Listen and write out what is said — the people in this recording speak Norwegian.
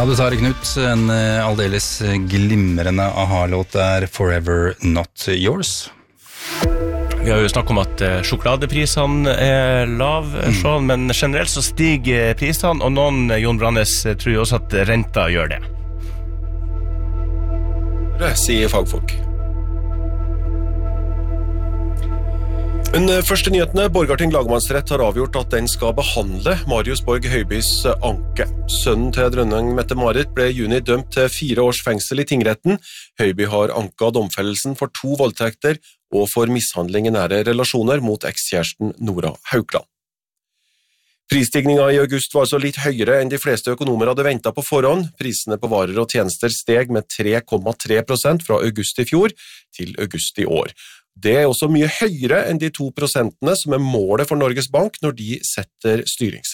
Ja, du tar det, Knut. En aldeles glimrende aha-låt Forever Not Yours. Vi har jo snakket om at sjokoladeprisene lav, Sean, men generelt så stiger prisene, og noen, Jon Brandes, tror jo også at renta gjør det. Det sier fagfolk. Den første nyhetene, Borgarting lagmannsrett har avgjort at den skal behandle Marius Borg Høibys anke. Sønnen til dronning Mette-Marit ble i juni dømt til 4 års fengsel i tingretten. Høiby har anket domfellelsen for 2 voldtekter og for mishandling i nære relasjoner mot ekskjæresten Nora Haukland. Prisstigningen i august var altså litt høyere enn de fleste økonomer hadde ventet på forhånd. Prisene på varer og tjenester steg med 3,3% fra august i fjor til august i år. Det er også mye høyere enn de 2% som er målet for Norges Bank når de setter styrings.